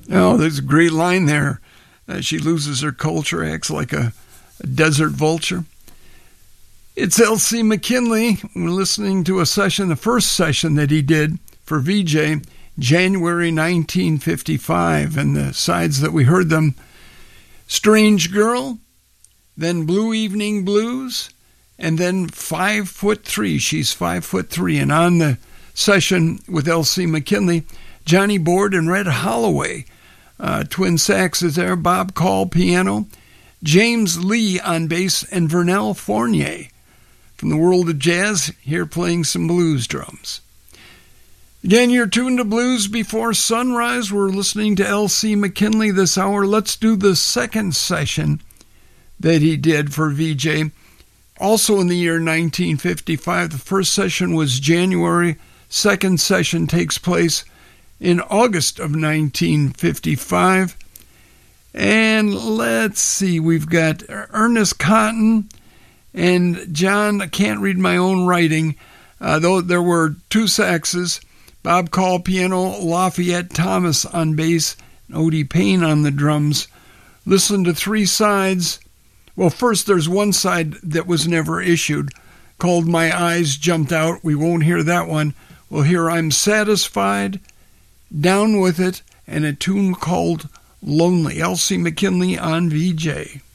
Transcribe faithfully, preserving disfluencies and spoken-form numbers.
Oh, there's a great line there. Uh, she loses her culture, acts like a, a desert vulture. It's Elsie McKinley. We're listening to a session, the first session that he did for V J, January nineteen fifty-five. And the sides that we heard them, Strange Girl, then Blue Evening Blues, and then Five Foot Three. She's five foot three. And on the session with Elsie McKinley, Johnny Board and Red Holloway. Uh, twin saxes there, Bob Call piano, James Lee on bass, and Vernell Fournier from the world of jazz, here playing some blues drums. Again, you're tuned to Blues Before Sunrise. We're listening to Elsie McKinley this hour. Let's do the second session that he did for V J, also in the year nineteen fifty-five. The first session was January. Second session takes place in August of nineteen fifty-five. And let's see, we've got Ernest Cotton and John, I can't read my own writing, uh, though there were two saxes, Bob Call piano, Lafayette Thomas on bass, and Odie Payne on the drums. Listen to three sides. Well, first there's one side that was never issued, called My Eyes Jumped Out. We won't hear that one. We'll hear I'm Satisfied, Down With It, and a tune called Lonely. Elsie McKinley on V J.